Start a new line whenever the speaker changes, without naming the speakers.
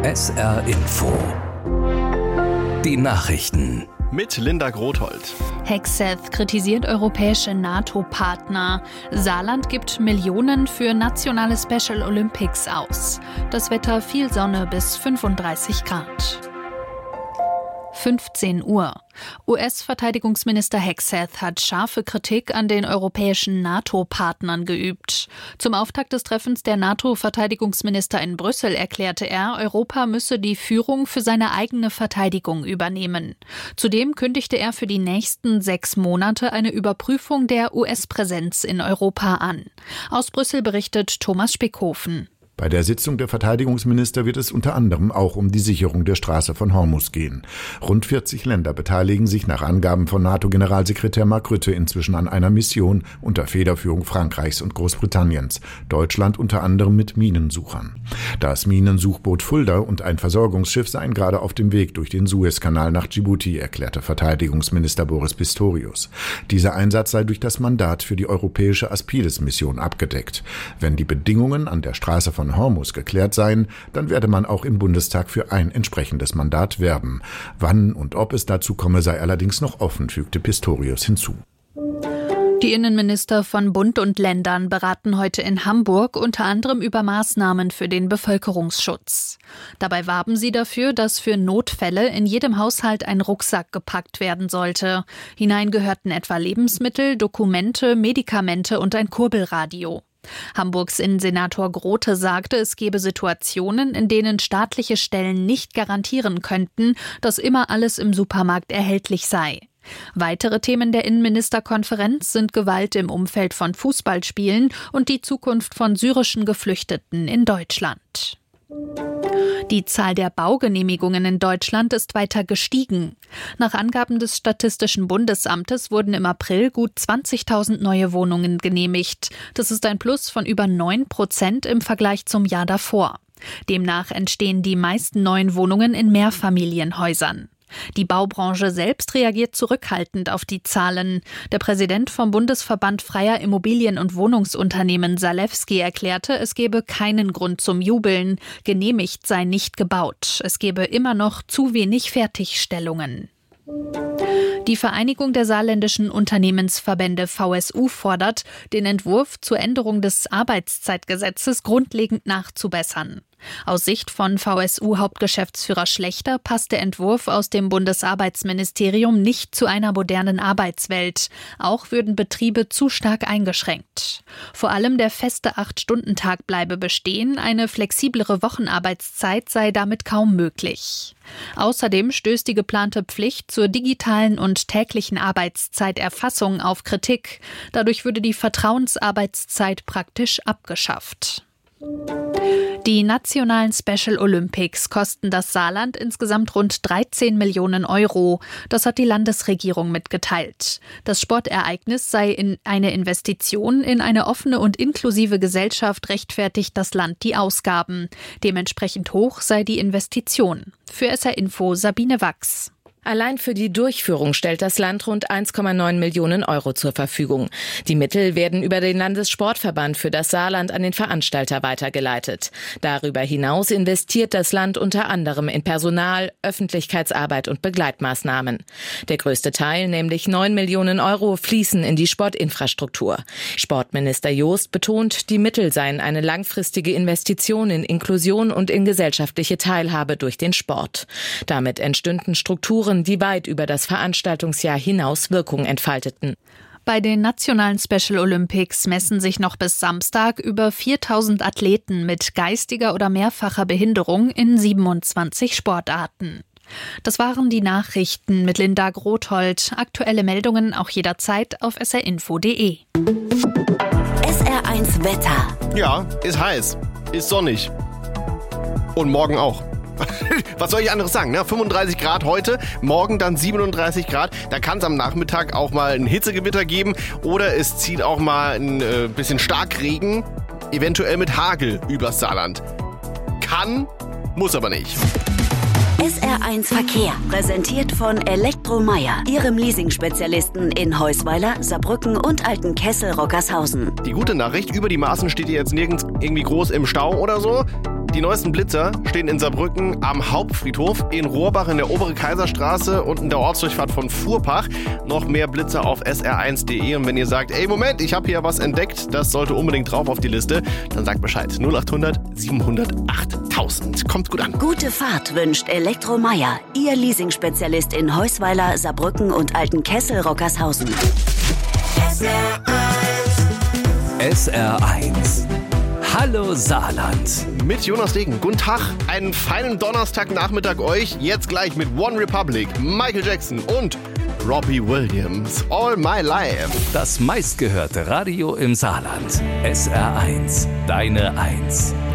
SR Info. Die Nachrichten.
Mit Linda Grothold.
Hegseth kritisiert europäische NATO-Partner. Saarland gibt Millionen für nationale Special Olympics aus. Das Wetter viel Sonne bis 35 Grad. 15 Uhr. US-Verteidigungsminister Hegseth hat scharfe Kritik an den europäischen NATO-Partnern geübt. Zum Auftakt des Treffens der NATO-Verteidigungsminister in Brüssel erklärte er, Europa müsse die Führung für seine eigene Verteidigung übernehmen. Zudem kündigte er für die nächsten 6 Monate eine Überprüfung der US-Präsenz in Europa an. Aus Brüssel berichtet Thomas Spickhofen.
Bei der Sitzung der Verteidigungsminister wird es unter anderem auch um die Sicherung der Straße von Hormuz gehen. Rund 40 Länder beteiligen sich nach Angaben von NATO-Generalsekretär Mark Rutte inzwischen an einer Mission unter Federführung Frankreichs und Großbritanniens. Deutschland unter anderem mit Minensuchern. Das Minensuchboot Fulda und ein Versorgungsschiff seien gerade auf dem Weg durch den Suezkanal nach Djibouti, erklärte Verteidigungsminister Boris Pistorius. Dieser Einsatz sei durch das Mandat für die europäische Aspides-Mission abgedeckt. Wenn die Bedingungen an der Straße von Hormuz geklärt seien, dann werde man auch im Bundestag für ein entsprechendes Mandat werben. Wann und ob es dazu komme, sei allerdings noch offen, fügte Pistorius hinzu.
Die Innenminister von Bund und Ländern beraten heute in Hamburg unter anderem über Maßnahmen für den Bevölkerungsschutz. Dabei warben sie dafür, dass für Notfälle in jedem Haushalt ein Rucksack gepackt werden sollte. Hinein gehörten etwa Lebensmittel, Dokumente, Medikamente und ein Kurbelradio. Hamburgs Innensenator Grote sagte, es gebe Situationen, in denen staatliche Stellen nicht garantieren könnten, dass immer alles im Supermarkt erhältlich sei. Weitere Themen der Innenministerkonferenz sind Gewalt im Umfeld von Fußballspielen und die Zukunft von syrischen Geflüchteten in Deutschland. Die Zahl der Baugenehmigungen in Deutschland ist weiter gestiegen. Nach Angaben des Statistischen Bundesamtes wurden im April gut 20.000 neue Wohnungen genehmigt. Das ist ein Plus von über 9% im Vergleich zum Jahr davor. Demnach entstehen die meisten neuen Wohnungen in Mehrfamilienhäusern. Die Baubranche selbst reagiert zurückhaltend auf die Zahlen. Der Präsident vom Bundesverband Freier Immobilien- und Wohnungsunternehmen Zalewski erklärte, es gebe keinen Grund zum Jubeln. Genehmigt sei nicht gebaut. Es gebe immer noch zu wenig Fertigstellungen. Die Vereinigung der saarländischen Unternehmensverbände VSU fordert, den Entwurf zur Änderung des Arbeitszeitgesetzes grundlegend nachzubessern. Aus Sicht von VSU-Hauptgeschäftsführer Schlechter passt der Entwurf aus dem Bundesarbeitsministerium nicht zu einer modernen Arbeitswelt. Auch würden Betriebe zu stark eingeschränkt. Vor allem der feste 8-Stunden-Tag bleibe bestehen, eine flexiblere Wochenarbeitszeit sei damit kaum möglich. Außerdem stößt die geplante Pflicht zur digitalen und täglichen Arbeitszeiterfassung auf Kritik. Dadurch würde die Vertrauensarbeitszeit praktisch abgeschafft. Die nationalen Special Olympics kosten das Saarland insgesamt rund 13 Millionen Euro. Das hat die Landesregierung mitgeteilt. Das Sportereignis sei eine Investition in eine offene und inklusive Gesellschaft, rechtfertigt das Land die Ausgaben. Dementsprechend hoch sei die Investition. Für SR Info Sabine Wachs.
Allein für die Durchführung stellt das Land rund 1,9 Millionen Euro zur Verfügung. Die Mittel werden über den Landessportverband für das Saarland an den Veranstalter weitergeleitet. Darüber hinaus investiert das Land unter anderem in Personal, Öffentlichkeitsarbeit und Begleitmaßnahmen. Der größte Teil, nämlich 9 Millionen Euro, fließen in die Sportinfrastruktur. Sportminister Jost betont, die Mittel seien eine langfristige Investition in Inklusion und in gesellschaftliche Teilhabe durch den Sport. Damit entstünden Strukturen, die weit über das Veranstaltungsjahr hinaus Wirkung entfalteten.
Bei den nationalen Special Olympics messen sich noch bis Samstag über 4.000 Athleten mit geistiger oder mehrfacher Behinderung in 27 Sportarten. Das waren die Nachrichten mit Linda Grothold. Aktuelle Meldungen auch jederzeit auf srinfo.de.
SR1 Wetter.
Ja, ist heiß, ist sonnig. Und morgen auch. Was soll ich anderes sagen, ne? 35 Grad heute, morgen dann 37 Grad. Da kann es am Nachmittag auch mal ein Hitzegewitter geben oder es zieht auch mal ein bisschen Starkregen, eventuell mit Hagel übers Saarland. Kann, muss aber nicht.
SR1 Verkehr, präsentiert von Elektromeier, Ihrem Leasing-Spezialisten in Heusweiler, Saarbrücken und Altenkessel-Rockershausen.
Die gute Nachricht, über die Maßen steht ihr jetzt nirgends irgendwie groß im Stau oder so. Die neuesten Blitzer stehen in Saarbrücken am Hauptfriedhof, in Rohrbach in der Obere Kaiserstraße und in der Ortsdurchfahrt von Fuhrpach. Noch mehr Blitzer auf sr1.de. Und wenn ihr sagt, ey Moment, ich habe hier was entdeckt, das sollte unbedingt drauf auf die Liste, dann sagt Bescheid. 0800 700 8000. Kommt gut an.
Gute Fahrt wünscht Elektromeier, Ihr Leasingspezialist in Heusweiler, Saarbrücken und Altenkessel-Rockershausen.
SR1. Hallo Saarland.
Mit Jonas Degen. Guten Tag. Einen feinen Donnerstagnachmittag euch. Jetzt gleich mit One Republic, Michael Jackson und Robbie Williams. All My Life.
Das meistgehörte Radio im Saarland. SR1. Deine 1.